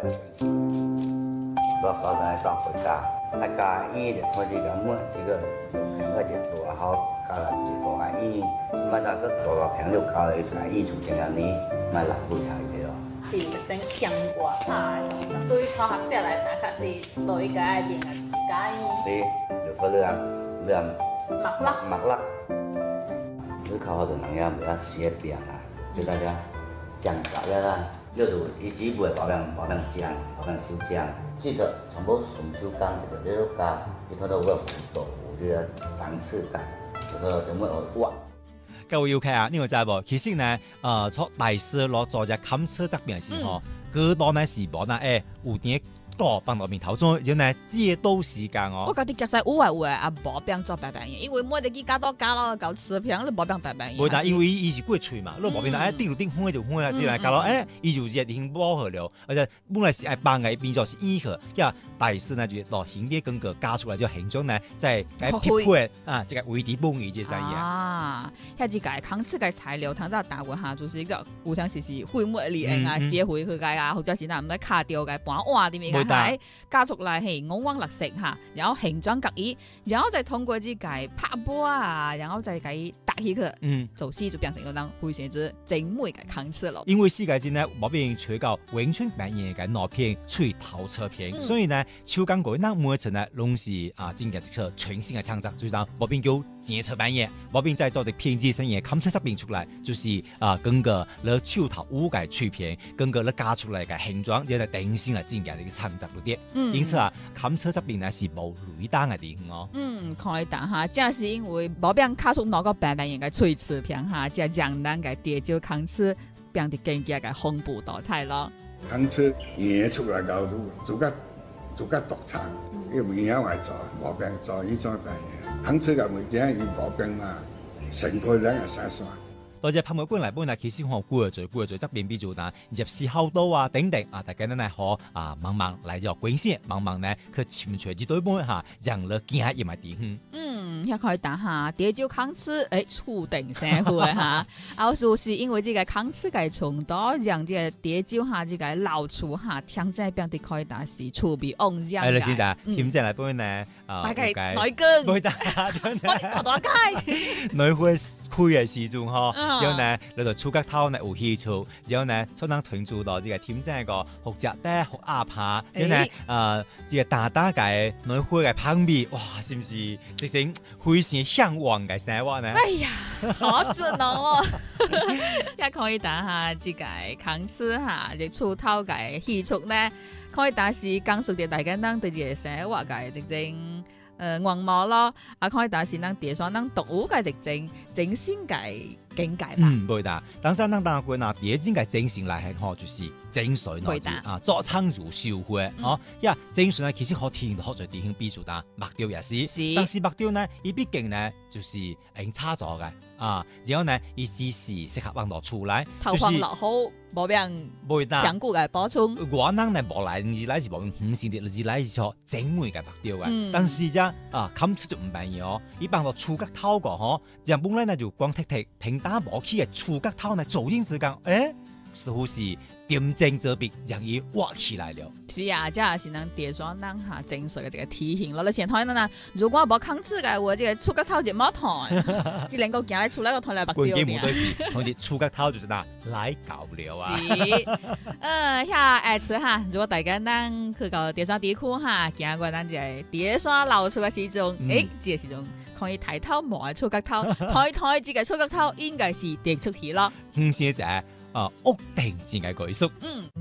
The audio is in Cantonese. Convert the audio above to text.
我搞在当回家，加烟就拖这个木这个平个就多好，加了就多个烟，买那个多个平就加了一个烟从这个呢，买六股菜的哦。 是整香瓜菜，对初学者来講，確實對個一定係自家是，就嗰兩麥粒，你靠好多人家不要寫餅啊，給大家講解啦。要做以前唔係保養醬，保養小醬，記得全部順手工一個這個加，伊睇到個弧度，有啲層次感，就個點樣去挖。 各位遊客啊，你有知無？其實呢，從大師攞做隻冚車側邊時候，嗰度呢是無呢有啲多幫落面頭中，然後呢借刀時間哦。 我家己夾晒有啊，無餅做白飯嘢，因為每日佢加多加咯，搞吃平你無餅白飯嘢。 唔但因為伊是過脆嘛，你無變啦，頂就昏啊，是來搞到伊就熱已經飽和了，而且本來是愛幫嘅，變咗是硬殼，呀大師呢就攞形嘅根個加出來，就形狀呢在匹配啊，這個位置幫伊這些嘢。 啊，遐只個康次個材料，通常打過下就是個有像是會末裡用啊，寫回去個啊，或者是嗱唔得卡掉個搬換啲咩個。加速來係五光綠色嚇，然後形狀各異，然後再通過這個拍波啊，然後再給打起去，走勢就變成嗰種會寫住精美嘅康次咯。 因為世界戰呢，冇變取到永春扮演嘅那片吹頭車片，所以呢，秋港嗰啲每一層呢，攏是真嘅一個全新嘅創作，就是講冇變叫正車扮演，冇變再做隻偏激聲嘅康次側邊出來，就是跟個你秋頭烏嘅吹片，跟個你加出來嘅形狀，即係定先係正嘅一個創作咯啲。因此啊，冚車側邊呢是冇雷單嘅地方哦。 可以打下，正是因為冇俾人卡出攞個白白型嘅脆翅片下，即係讓人嘅地椒康次變得更加嘅豐富多彩咯。 康次演出來搞做個獨創，因為營養來做，冇病做呢種白嘢。康次嘅物件伊冇病嘛，成個人係生酸。 多謝拍賣官嚟本啊，其實我顧住側邊比較難，入市好多啊等等啊，大家呢可慢慢嚟就關心，慢慢呢去尋找一對半下，讓你見下入埋地方。 也可以打下地椒康次，促定社會嚇。啊，就是因為這個康次嘅從多，讓這個地椒下這個老出下，聽在邊啲可以打是儲備旺這樣。 你試下，點正嚟本呢？ 大概內根， 唔得， 我大概內會開嘅時鐘呵，然後呢，你就觸角頭呢有氣醋，然後呢，才能團住到這個添正個學習得學鴨扒，然後呢，這個大嘅內會嘅旁邊，哇，是唔是直情非常向往嘅生活呢？ 哎呀，好準哦！也可以打下這個康次嚇，就出頭嘅氣醋呢，可以打是講述嘅大家能對這個生活嘅直情願望咯，啊可以打是能地上能獨有嘅直情整先嘅境界吧。 對的，當真當然講第一種嘅精神嚟係嗬，就是精髓咯，作창如燒灰哦，因為精髓呢其實可體現到好在地方比如打目標也是，但是目標呢，伊畢竟呢就是差咗嘅然後呢，伊只是適合運動出來， 投放落好，冇俾人強固嘅補充。 我能呢冇來，而來是冇5線的，而來是錯精美嘅目標嘅，但是啫冚出就唔辦嘢哦，伊幫到觸角頭個嗬，人本來呢就光剔剔平打冇起嘅觸角頭呢，走進之間，似乎是點睛之筆，讓伊挖起來了。 是啊，這也是能地上能下精髓嘅這個體現咯。你前台呢，如果冇康次嘅話，這個觸角頭就冇台，只能夠行嚟出來個台嚟白掉嘅。關鍵冇對事， 同啲觸角頭就是嗱來搞了啊。 下次哈，如果大家能去到地上地區哈，行過咱就地上流出嘅時鐘，這個時鐘可以抬頭望觸角頭，抬自己觸角頭應該是跌出去咯。 謝謝。屋頂自己舉宿。